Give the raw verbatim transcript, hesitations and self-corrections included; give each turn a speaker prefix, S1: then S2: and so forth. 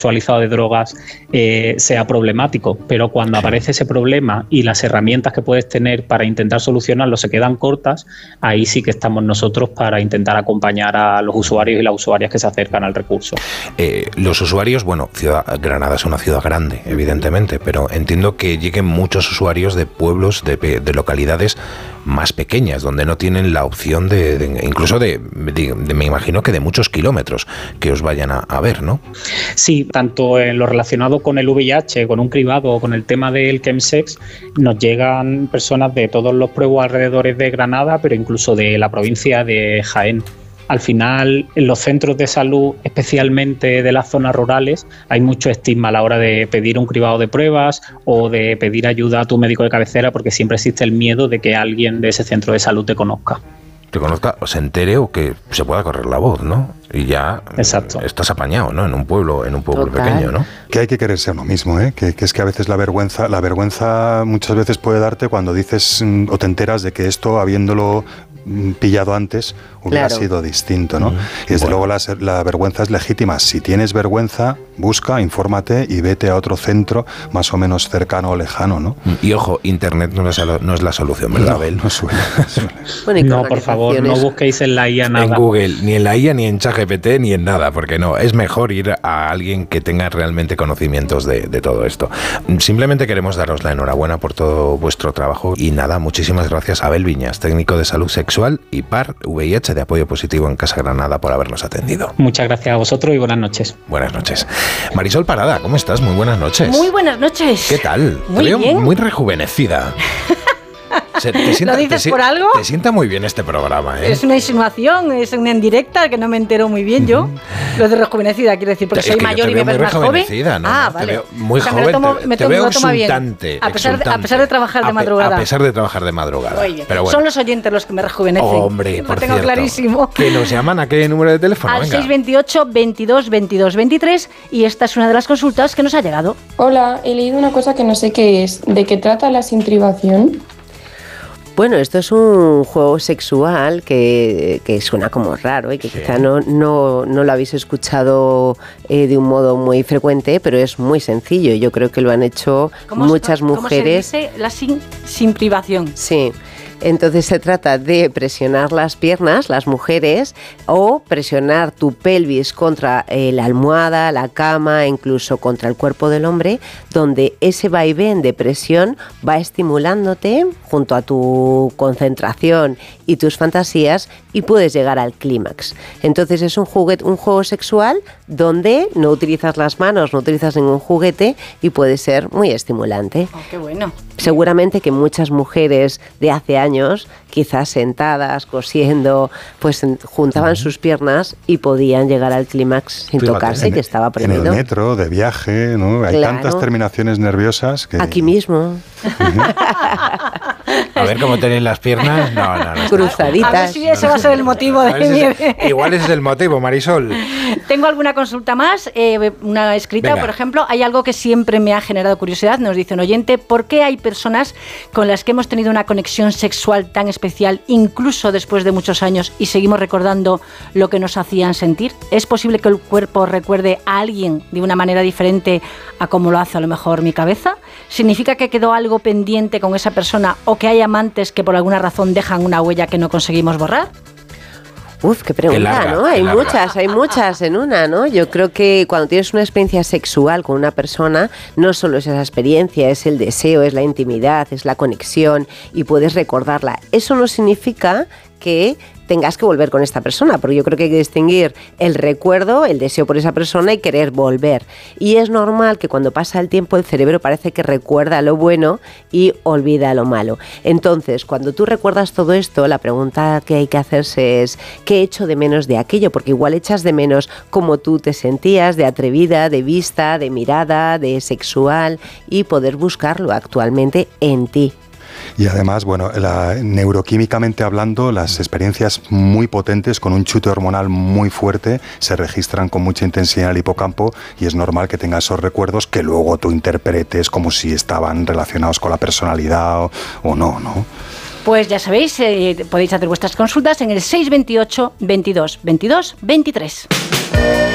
S1: sexualizado de drogas eh, sea problemático, pero cuando aparece ese problema y las herramientas que puedes tener para intentar solucionarlo se quedan cortas, ahí sí que estamos nosotros para intentar acompañar a los usuarios y las usuarias que se acercan al recurso.
S2: Eh, los usuarios, bueno, ciudad, Granada es una ciudad grande, evidentemente, pero entiendo que lleguen muchos usuarios de pueblos, de, de localidades más pequeñas, donde no tienen la opción de, de incluso de, de, de, me imagino que de muchos kilómetros que os vayan a, a ver, ¿no?
S1: Sí, tanto en lo relacionado con el V I H, con un cribado o con el tema del chemsex, nos llegan personas de todos los pueblos alrededores de Granada, pero incluso de la provincia de Jaén. Al final, en los centros de salud, especialmente de las zonas rurales, hay mucho estigma a la hora de pedir un cribado de pruebas o de pedir ayuda a tu médico de cabecera, porque siempre existe el miedo de que alguien de ese centro de salud te conozca.
S2: Te conozca o se entere o que se pueda correr la voz, ¿no? Y ya Exacto. estás apañado, ¿no? En un pueblo, en un pueblo Total. pequeño, ¿no?
S3: Que hay que quererse a uno mismo, ¿eh? Que, que es que a veces la vergüenza, la vergüenza muchas veces puede darte cuando dices o te enteras de que esto, habiéndolo pillado antes, hubiera claro. sido distinto, ¿no? Mm, y desde bueno. luego la, la vergüenza es legítima. Si tienes vergüenza, busca, infórmate y vete a otro centro más o menos cercano o lejano, ¿no?
S2: Y ojo, internet no es la, no es la solución, ¿verdad, Abel?
S3: No, no suele. suele.
S1: Bueno, no, por favor, no busquéis en la I A nada.
S2: En Google, ni en la I A, ni en ChatGPT, ni en nada, porque no, es mejor ir a alguien que tenga realmente conocimientos de, de todo esto. Simplemente queremos daros la enhorabuena por todo vuestro trabajo y nada, muchísimas gracias a Abel Viñas, técnico de salud sexual y P A R V I H de apoyo positivo en Casa Granada, por habernos atendido.
S1: Muchas gracias a vosotros y buenas noches.
S2: Buenas noches. Marisol Parada, ¿cómo estás? Muy buenas noches.
S4: Muy buenas noches.
S2: ¿Qué tal?
S4: Muy
S2: Te veo
S4: bien.
S2: Muy rejuvenecida. Se, te sienta,
S4: ¿Lo dices
S2: te,
S4: por algo?
S2: Te sienta muy bien este programa, ¿eh?
S4: Es una insinuación, es una indirecta que no me entero muy bien yo. Lo de rejuvenecida, quiero decir, porque
S2: es
S4: soy
S2: que
S4: mayor y me ves más joven.
S2: ¿no?
S4: Ah,
S2: te
S4: vale.
S2: Veo muy
S4: o sea,
S2: joven,
S4: me lo tomo,
S2: te,
S4: me
S2: te
S4: tomo,
S2: veo
S4: lo toma
S2: exultante,
S4: bien. A pesar,
S2: exultante.
S4: De, a pesar de trabajar de
S2: a
S4: madrugada.
S2: A pesar de trabajar de madrugada.
S4: Muy bien.
S2: Pero bueno.
S4: Son los oyentes los que me rejuvenecen.
S2: Oh, hombre, por
S4: lo tengo
S2: cierto,
S4: clarísimo.
S2: Que nos llaman a qué número de teléfono.
S4: Al
S2: Venga.
S4: seis veintiocho, veintidós, veintidós, veintitrés, y esta es una de las consultas que nos ha llegado.
S5: Hola, he leído una cosa que no sé qué es. ¿De qué trata la sintribación?
S6: Bueno, esto es un juego sexual que, que suena como raro y que sí. quizá no, no, no lo habéis escuchado eh, de un modo muy frecuente, pero es muy sencillo. Yo creo que lo han hecho muchas mujeres.
S4: ¿Cómo se dice la sin, sin privación?
S6: Sí. Entonces se trata de presionar las piernas, las mujeres, o presionar tu pelvis contra eh, la almohada, la cama, incluso contra el cuerpo del hombre, donde ese vaivén de presión va estimulándote junto a tu concentración y tus fantasías y puedes llegar al clímax. Entonces es un juguete, un juego sexual donde no utilizas las manos, no utilizas ningún juguete y puede ser muy estimulante.
S4: Oh, qué bueno.
S6: Seguramente que muchas mujeres de hace años, quizás sentadas, cosiendo, pues juntaban sus piernas y podían llegar al clímax sin
S3: Fíjate,
S6: tocarse,
S3: en,
S6: que estaba prohibido.
S3: En el metro, de viaje, ¿no? Hay
S6: claro.
S3: tantas terminaciones nerviosas que...
S6: Aquí mismo.
S2: A ver cómo tenéis las piernas. No, no, no.
S6: Cruzaditas.
S4: A ver si ese va a ser el motivo de mi...
S2: Es, igual ese es el motivo, Marisol.
S4: Tengo alguna consulta más, eh, una escrita,
S2: Venga.
S4: Por ejemplo. Hay algo que siempre me ha generado curiosidad, nos dice un oyente: ¿por qué hay personas con las que hemos tenido una conexión sexual tan especial, incluso después de muchos años, y seguimos recordando lo que nos hacían sentir? ¿Es posible que el cuerpo recuerde a alguien de una manera diferente a como lo hace a lo mejor mi cabeza? ¿Significa que quedó algo pendiente con esa persona, o que hay amantes que por alguna razón dejan una huella que no conseguimos borrar?
S6: Uf, qué pregunta, qué larga, ¿no? Hay larga. muchas, hay muchas en una, ¿no? Yo creo que cuando tienes una experiencia sexual con una persona, no solo es esa experiencia, es el deseo, es la intimidad, es la conexión y puedes recordarla. Eso no significa que tengas que volver con esta persona, porque yo creo que hay que distinguir el recuerdo, el deseo por esa persona y querer volver. Y es normal que cuando pasa el tiempo el cerebro parece que recuerda lo bueno y olvida lo malo. Entonces, cuando tú recuerdas todo esto, la pregunta que hay que hacerse es: ¿qué echo de menos de aquello? Porque igual echas de menos cómo tú te sentías, de atrevida, de vista, de mirada, de sexual, y poder buscarlo actualmente en ti.
S3: Y además, bueno, la, neuroquímicamente hablando, las experiencias muy potentes con un chute hormonal muy fuerte se registran con mucha intensidad en el hipocampo, y es normal que tengas esos recuerdos que luego tú interpretes como si estaban relacionados con la personalidad o, o no, ¿no?
S4: Pues ya sabéis, eh, podéis hacer vuestras consultas en el seis veintiocho, veintidós, veintidós, veintitrés.